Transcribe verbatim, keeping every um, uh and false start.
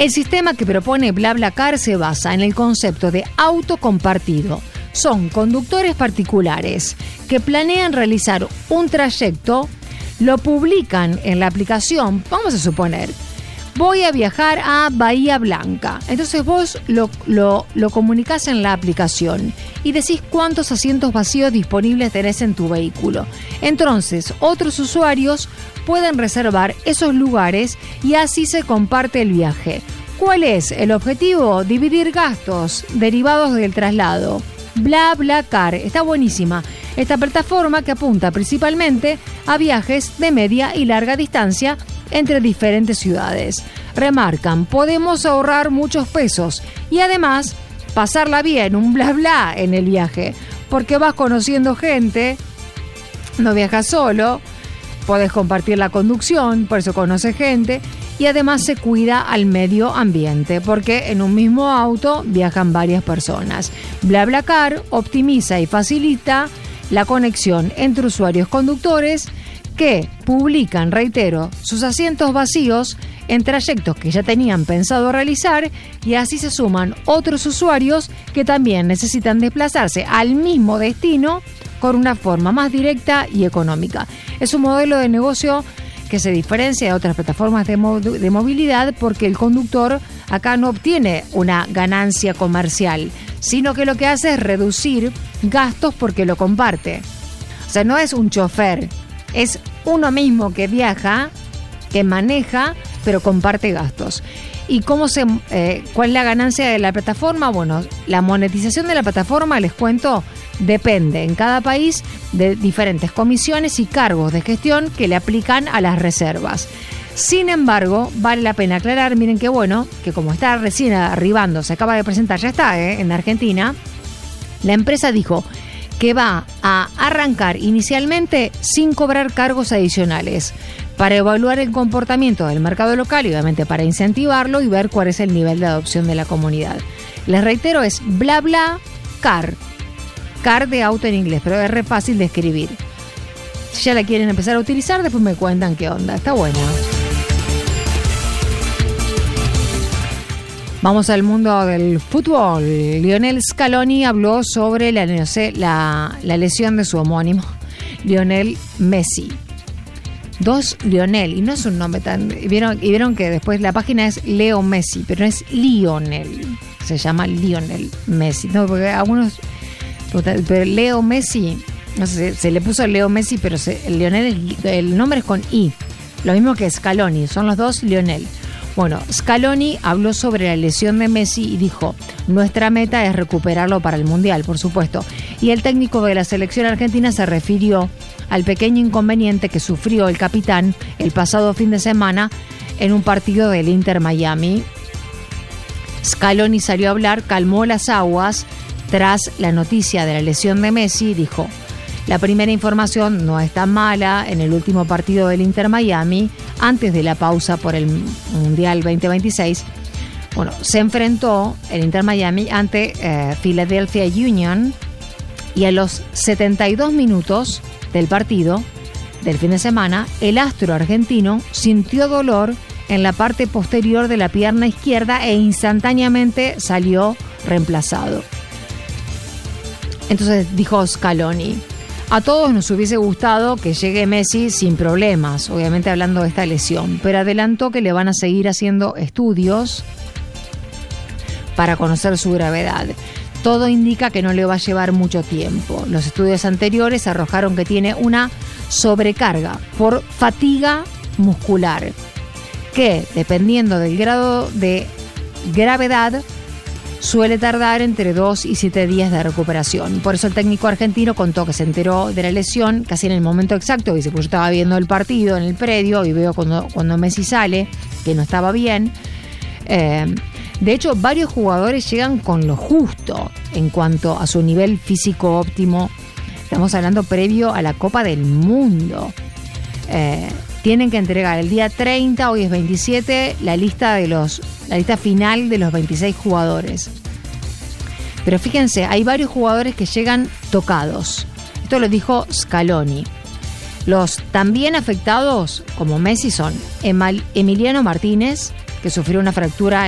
El sistema que propone BlaBlaCar se basa en el concepto de auto compartido. Son conductores particulares que planean realizar un trayecto, lo publican en la aplicación. Vamos a suponer, voy a viajar a Bahía Blanca. Entonces vos lo, lo, lo comunicás en la aplicación y decís cuántos asientos vacíos disponibles tenés en tu vehículo. Entonces, otros usuarios pueden reservar esos lugares y así se comparte el viaje. ¿Cuál es el objetivo? Dividir gastos derivados del traslado. BlaBlaCar está buenísima. Esta plataforma que apunta principalmente a viajes de media y larga distancia entre diferentes ciudades. Remarcan, podemos ahorrar muchos pesos y además pasarla bien, un bla bla en el viaje, porque vas conociendo gente, no viajas solo, podés compartir la conducción, por eso conoces gente, y además se cuida al medio ambiente, porque en un mismo auto viajan varias personas. BlaBlaCar optimiza y facilita la conexión entre usuarios conductores que publican, reitero, sus asientos vacíos en trayectos que ya tenían pensado realizar, y así se suman otros usuarios que también necesitan desplazarse al mismo destino con una forma más directa y económica. Es un modelo de negocio que se diferencia de otras plataformas de, mo- de movilidad porque el conductor acá no obtiene una ganancia comercial, sino que lo que hace es reducir gastos porque lo comparte. O sea, no es un chofer, es uno mismo que viaja, que maneja, pero comparte gastos. ¿Y cómo se, eh, cuál es la ganancia de la plataforma? Bueno, la monetización de la plataforma, les cuento, depende en cada país de diferentes comisiones y cargos de gestión que le aplican a las reservas. Sin embargo, vale la pena aclarar, miren qué bueno, que como está recién arribando, se acaba de presentar, ya está eh, en Argentina, la empresa dijo que va a arrancar inicialmente sin cobrar cargos adicionales para evaluar el comportamiento del mercado local y obviamente para incentivarlo y ver cuál es el nivel de adopción de la comunidad. Les reitero, es BlaBlaCar, car de auto en inglés, pero es re fácil de escribir. Si ya la quieren empezar a utilizar, después me cuentan qué onda, está buena. Vamos al mundo del fútbol. Lionel Scaloni habló sobre la, la, la lesión de su homónimo, Lionel Messi. Dos Lionel, y no es un nombre tan... Vieron, y vieron que después la página es Leo Messi, pero no es Lionel, se llama Lionel Messi. No, porque algunos... Pero Leo Messi, no sé, se le puso Leo Messi, pero se, el Lionel, el nombre es con I. Lo mismo que Scaloni, son los dos Lionel. Bueno, Scaloni habló sobre la lesión de Messi y dijo, nuestra meta es recuperarlo para el Mundial, por supuesto. Y el técnico de la selección argentina se refirió al pequeño inconveniente que sufrió el capitán el pasado fin de semana en un partido del Inter Miami. Scaloni salió a hablar, calmó las aguas tras la noticia de la lesión de Messi y dijo, la primera información no es tan mala. En el último partido del Inter Miami, antes de la pausa por el Mundial veinte veintiséis, bueno, se enfrentó el Inter Miami ante eh, Philadelphia Union y a los setenta y dos minutos del partido del fin de semana, el astro argentino sintió dolor en la parte posterior de la pierna izquierda e instantáneamente salió reemplazado. Entonces dijo Scaloni, a todos nos hubiese gustado que llegue Messi sin problemas, obviamente hablando de esta lesión, pero adelantó que le van a seguir haciendo estudios para conocer su gravedad. Todo indica que no le va a llevar mucho tiempo. Los estudios anteriores arrojaron que tiene una sobrecarga por fatiga muscular, que dependiendo del grado de gravedad suele tardar entre dos y siete días de recuperación. Por eso el técnico argentino contó que se enteró de la lesión casi en el momento exacto. Dice, pues yo estaba viendo el partido en el predio y veo cuando, cuando Messi sale que no estaba bien. Eh, de hecho, varios jugadores llegan con lo justo en cuanto a su nivel físico óptimo. Estamos hablando previo a la Copa del Mundo. Eh, tienen que entregar el día treinta, hoy es veintisiete, la lista de los la lista final de los veintiséis jugadores. Pero fíjense, hay varios jugadores que llegan tocados. Esto lo dijo Scaloni. Los también afectados, como Messi, son Emal, Emiliano Martínez, que sufrió una fractura